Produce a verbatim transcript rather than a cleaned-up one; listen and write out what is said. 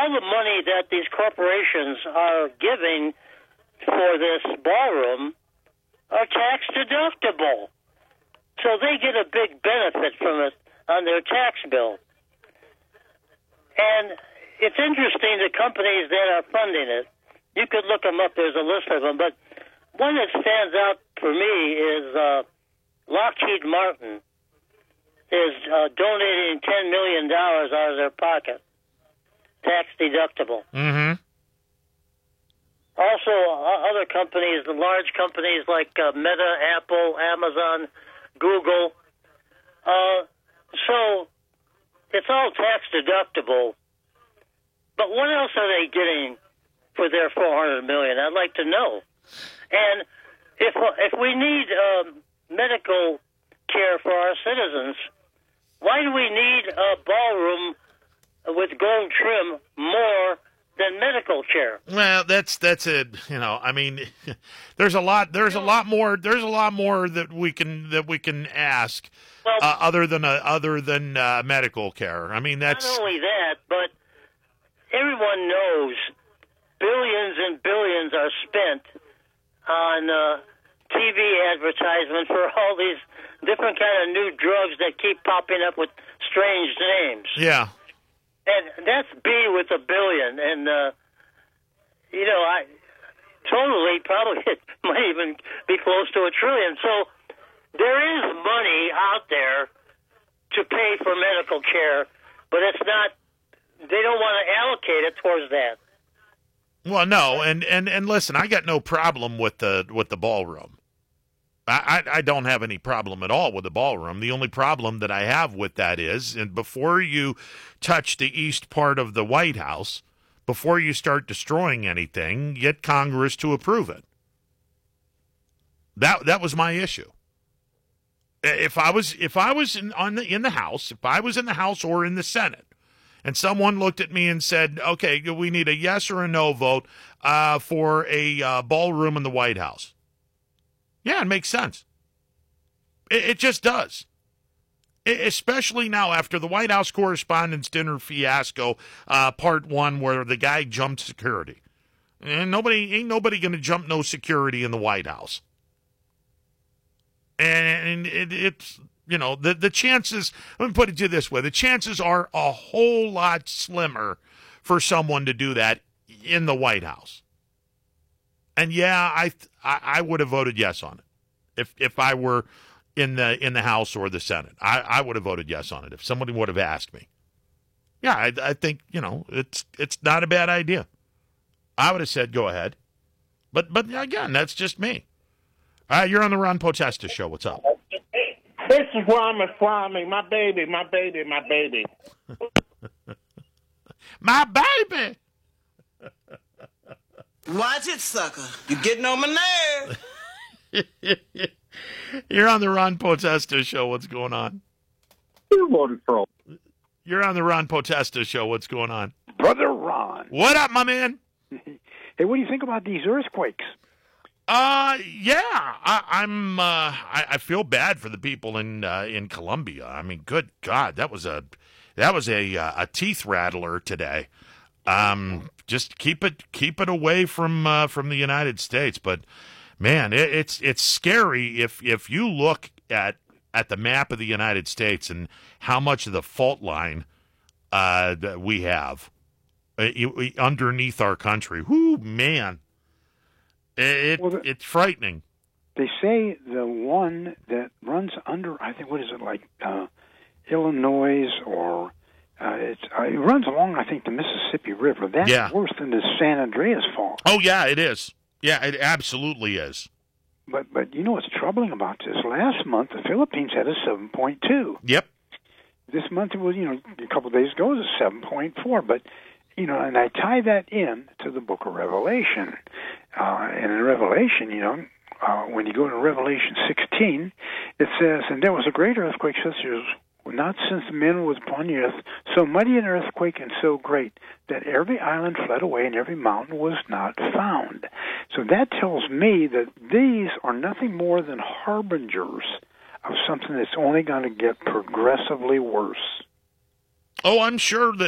all the money that these corporations are giving for this ballroom are tax deductible. So they get a big benefit from it on their tax bill. And it's interesting, the companies that are funding it, you could look them up, there's a list of them, but one that stands out for me is uh, Lockheed Martin is uh, donating ten million dollars out of their pocket, tax deductible. Mm-hmm. Also, uh, other companies, the large companies like uh, Meta, Apple, Amazon, Google. Uh, so it's all tax deductible. But what else are they getting for their four hundred million dollars? I'd like to know. And if if we need um, medical care for our citizens, why do we need a ballroom with gold trim more than medical care? Well, that's that's a you know, I mean, there's a lot there's a lot more there's a lot more that we can that we can ask well, uh, other than uh, other than uh, medical care. I mean, that's not only that, but everyone knows billions and billions are spent on uh, T V advertisement for all these different kind of new drugs that keep popping up with strange names. yeah. And that's B with a billion. And, uh, you know, I totally probably it might even be close to a trillion. So there is money out there to pay for medical care, but it's not, they don't want to allocate it towards that. Well, no, and, and, and listen, I got no problem with the with the ballroom. I, I, I don't have any problem at all with the ballroom. The only problem that I have with that is, and before you touch the east part of the White House, before you start destroying anything, get Congress to approve it. That that was my issue. If I was if I was in on the in the House, if I was in the House or in the Senate, and someone looked at me and said, "Okay, we need a yes or a no vote uh, for a uh, ballroom in the White House." Yeah, it makes sense. It, it just does. It, especially now after the White House Correspondents' Dinner fiasco, uh, part one, where the guy jumped security. And nobody ain't nobody going to jump no security in the White House. And it, it's, you know, the, the chances, let me put it to you this way, the chances are a whole lot slimmer for someone to do that in the White House. And yeah, I, I I would have voted yes on it if if I were in the in the House or the Senate. I, I would have voted yes on it if somebody would have asked me. Yeah, I, I think you know it's it's not a bad idea. I would have said go ahead, but but again, that's just me. All right, you're on the Ron Potesta show. What's up? This is Rami Swami, my baby, my baby, my baby. My baby. Watch it, sucker. You're getting on my nerve. You're on the Ron Potesta show. What's going on? Who voted for? You're on the Ron Potesta show. What's going on? Brother Ron. What up, my man? Hey, what do you think about these earthquakes? Uh, yeah, I, I'm. Uh, I, I feel bad for the people in uh, in Colombia. I mean, good God, that was a that was a a teeth rattler today. Um, just keep it keep it away from uh, from the United States. But man, it, it's it's scary if if you look at at the map of the United States and how much of the fault line uh, that we have uh, underneath our country. Whoo, man. It, well, the, it's frightening. They say the one that runs under, I think, what is it, like uh, Illinois or uh, it's, uh, it runs along, I think, the Mississippi River. That's yeah. worse than the San Andreas Fault. Oh, yeah, it is. Yeah, it absolutely is. But, but you know what's troubling about this? Last month, the Philippines had a seven point two. Yep. This month, it was, you know, a couple of days ago, it was a seven point four. But, you know, and I tie that in to the book of Revelation. Uh, and in Revelation, you know, uh, when you go to Revelation sixteen, it says, and there was a great earthquake such as not since man was upon the earth, so mighty an earthquake and so great that every island fled away and every mountain was not found. So that tells me that these are nothing more than harbingers of something that's only going to get progressively worse. Oh, I'm sure that